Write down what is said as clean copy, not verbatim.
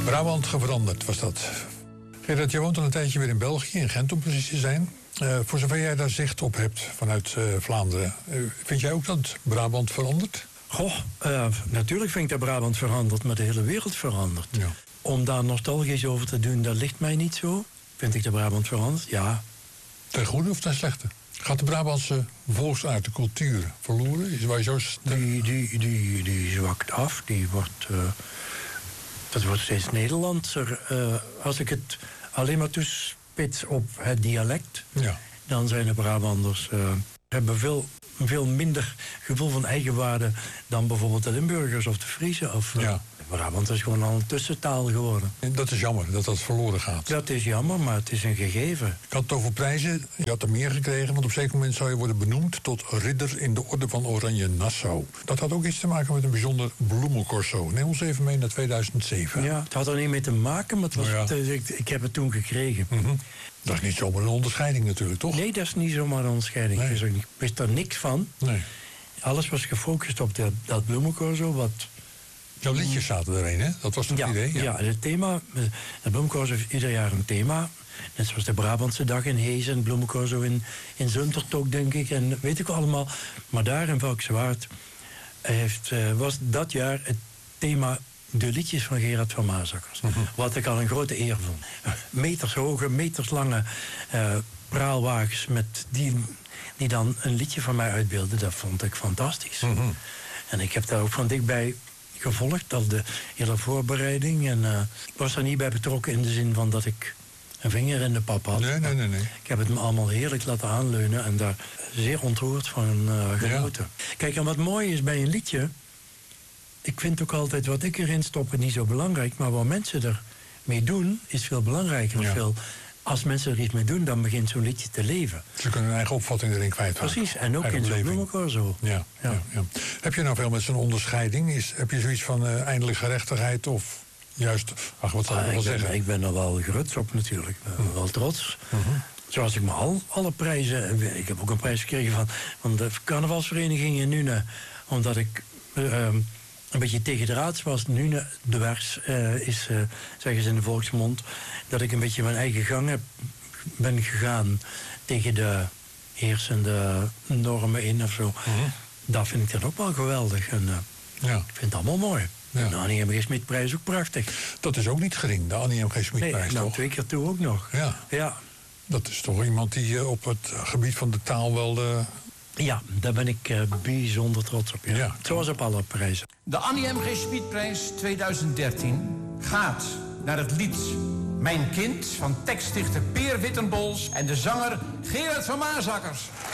Brabant veranderd was dat. Gerard, je woont al een tijdje weer in België, in Gent om precies te zijn. Voor zover jij daar zicht op hebt vanuit Vlaanderen, vind jij ook dat Brabant verandert? Goh, natuurlijk vind ik dat Brabant verandert, maar de hele wereld verandert. Ja. Om daar nostalgisch over te doen, dat ligt mij niet zo. Vind ik dat Brabant verandert? Ja. Ten goede of ten slechte? Gaat de Brabantse volksaard, de cultuur, verloren? Is waar je zo die zwakt af, dat wordt steeds Nederlandser. Als ik het alleen maar toespits op het dialect, dan zijn de Brabanders hebben veel minder gevoel van eigenwaarde dan bijvoorbeeld de Limburgers of de Friezen. Brabant is gewoon al een tussentaal geworden. En dat is jammer, dat dat verloren gaat. Dat is jammer, maar het is een gegeven. Ik had het over prijzen. Je had er meer gekregen, want op een zeker moment zou je worden benoemd tot ridder in de Orde van Oranje Nassau. Dat had ook iets te maken met een bijzonder bloemencorso. Neem ons even mee naar 2007. Ja, het had er niet mee te maken, maar het was, ik heb het toen gekregen. Mm-hmm. Dat is niet zomaar een onderscheiding natuurlijk, toch? Nee, dat is niet zomaar een onderscheiding. Nee. Ik wist daar niks van. Nee. Alles was gefocust op dat bloemencorso, wat... Jouw liedjes zaten erin, hè? Dat was het idee? Ja, het thema. Het bloemencorso heeft ieder jaar een thema. Net zoals de Brabantse dag in Hees en het bloemencorso in Zuntertok, denk ik. En weet ik allemaal. Maar daar in Valkenswaard was dat jaar het thema de liedjes van Gerard van Maasakkers. Mm-hmm. Wat ik al een grote eer vond. Meters hoge, meters lange praalwagens met die dan een liedje van mij uitbeelden. Dat vond ik fantastisch. Mm-hmm. En ik heb daar ook van dichtbij gevolgd, al de hele voorbereiding. En ik was er niet bij betrokken in de zin van dat ik een vinger in de pap had. Nee. Ik heb het me allemaal heerlijk laten aanleunen en daar zeer ontroerd van genoten. Ja. Kijk, en wat mooi is bij een liedje, ik vind ook altijd wat ik erin stop niet zo belangrijk, maar wat mensen ermee doen, is veel belangrijker. Ja. Als mensen er iets mee doen, dan begint zo'n liedje te leven. Ze kunnen hun eigen opvatting erin kwijtraken. Precies, en ook in zo'n bloemencorso. Ja. Heb je nou veel met zo'n onderscheiding? Heb je zoiets van eindelijk gerechtigheid of juist... wat zal ik wel zeggen? Ik ben er wel gruts op natuurlijk. Wel trots. Uh-huh. Zoals ik me alle prijzen... Ik heb ook een prijs gekregen van de carnavalsvereniging in Nune. Omdat ik... een beetje tegendraads was. Nu de wers is, zeggen ze in de volksmond, dat ik een beetje mijn eigen gang ben gegaan tegen de heersende normen in of zo. Mm-hmm. Dat vind ik dan ook wel geweldig. En ik vind het allemaal mooi. Ja. De Annie M. G. Schmidprijs ook prachtig. Dat is ook niet gering, de Annie M. G. Schmidprijs, toch? 2 keer toe ook nog. Ja. Dat is toch iemand die op het gebied van de taal wel... Ja, daar ben ik bijzonder trots op. Ja. Zoals op alle prijzen. De Annie M. G. Schmidprijs 2013 gaat naar het lied Mijn Kind van tekstdichter Peer Wittenbols en de zanger Gerard van Maasakkers.